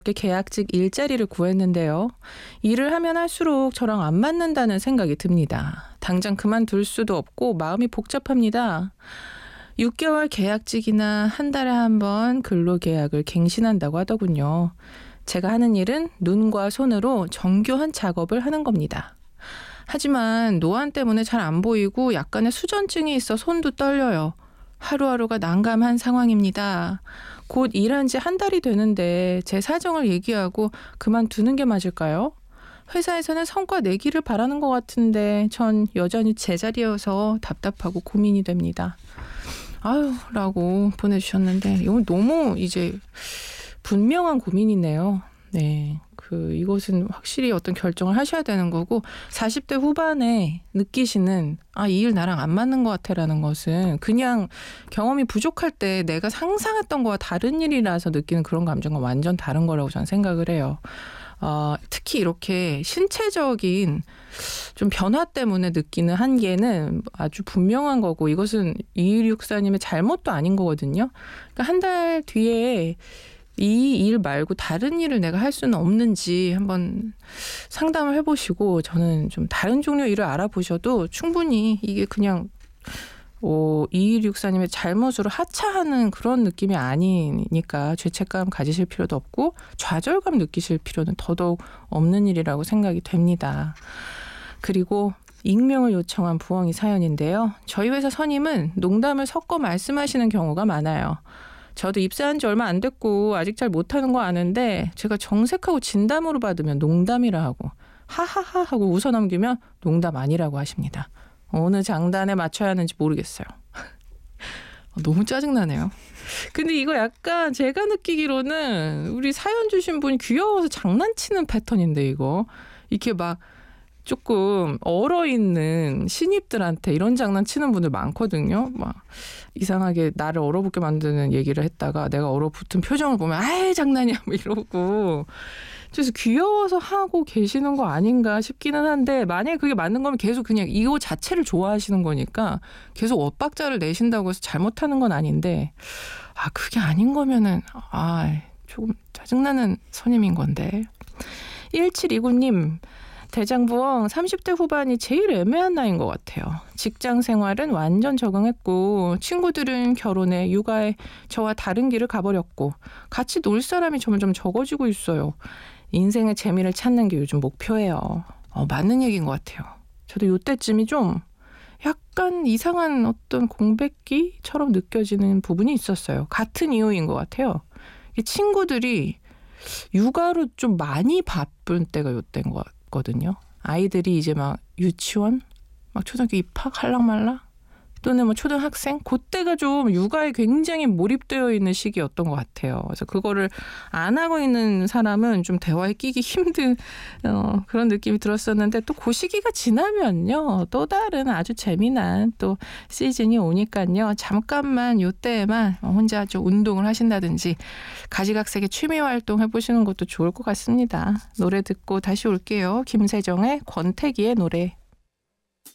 계약직 일자리를 구했는데요. 일을 하면 할수록 저랑 안 맞는다는 생각이 듭니다. 당장 그만둘 수도 없고 마음이 복잡합니다. 6개월 계약직이나 한 달에 한 번 근로계약을 갱신한다고 하더군요. 제가 하는 일은 눈과 손으로 정교한 작업을 하는 겁니다. 하지만 노안 때문에 잘 안 보이고 약간의 수전증이 있어 손도 떨려요. 하루하루가 난감한 상황입니다. 곧 일한 지 한 달이 되는데 제 사정을 얘기하고 그만두는 게 맞을까요? 회사에서는 성과 내기를 바라는 것 같은데 전 여전히 제자리여서 답답하고 고민이 됩니다. 아유 라고 보내주셨는데 이건 너무 이제 분명한 고민이네요. 네, 이것은 확실히 어떤 결정을 하셔야 되는 거고 40대 후반에 느끼시는 이 일 나랑 안 맞는 것 같아라는 것은 그냥 경험이 부족할 때 내가 상상했던 거와 다른 일이라서 느끼는 그런 감정과 완전 다른 거라고 저는 생각을 해요. 특히 이렇게 신체적인 좀 변화 때문에 느끼는 한계는 아주 분명한 거고 이것은 2164님의 잘못도 아닌 거거든요. 그러니까 한 달 뒤에 이 일 말고 다른 일을 내가 할 수는 없는지 한번 상담을 해보시고 저는 좀 다른 종류 일을 알아보셔도 충분히 이게 그냥 2164님의 잘못으로 하차하는 그런 느낌이 아니니까 죄책감 가지실 필요도 없고 좌절감 느끼실 필요는 더더욱 없는 일이라고 생각이 됩니다. 그리고 익명을 요청한 부엉이 사연인데요. 저희 회사 선임은 농담을 섞어 말씀하시는 경우가 많아요. 저도 입사한 지 얼마 안 됐고 아직 잘 못하는 거 아는데 제가 정색하고 진담으로 받으면 농담이라 하고 하하하 하고 웃어넘기면 농담 아니라고 하십니다. 어느 장단에 맞춰야 하는지 모르겠어요. 너무 짜증나네요. 근데 이거 약간 제가 느끼기로는 우리 사연 주신 분이 귀여워서 장난치는 패턴인데 이거 이렇게 막 조금 얼어있는 신입들한테 이런 장난치는 분들 많거든요. 막 이상하게 나를 얼어붙게 만드는 얘기를 했다가 내가 얼어붙은 표정을 보면 아이 장난이야 뭐 이러고 그래서 귀여워서 하고 계시는 거 아닌가 싶기는 한데 만약에 그게 맞는 거면 계속 그냥 이거 자체를 좋아하시는 거니까 계속 엇박자를 내신다고 해서 잘못하는 건 아닌데 그게 아닌 거면은 조금 짜증나는 선임인 건데 1729님 대장부엉 30대 후반이 제일 애매한 나이인 것 같아요. 직장 생활은 완전 적응했고 친구들은 결혼에 육아에 저와 다른 길을 가버렸고 같이 놀 사람이 점점 적어지고 있어요. 인생의 재미를 찾는 게 요즘 목표예요. 맞는 얘기인 것 같아요. 저도 이때쯤이 좀 약간 이상한 어떤 공백기처럼 느껴지는 부분이 있었어요. 같은 이유인 것 같아요. 친구들이 육아로 좀 많이 바쁜 때가 이때인 것 같거든요. 아이들이 이제 막 유치원, 막 초등학교 입학 할랑말랑 또는 뭐 초등학생 그때가 좀 육아에 굉장히 몰입되어 있는 시기였던 것 같아요. 그래서 그거를 안 하고 있는 사람은 좀 대화에 끼기 힘든 그런 느낌이 들었었는데 또 그 시기가 지나면요 또 다른 아주 재미난 또 시즌이 오니까요 잠깐만 요때에만 혼자 좀 운동을 하신다든지 가지각색의 취미 활동 해보시는 것도 좋을 것 같습니다. 노래 듣고 다시 올게요. 김세정의 권태기의 노래.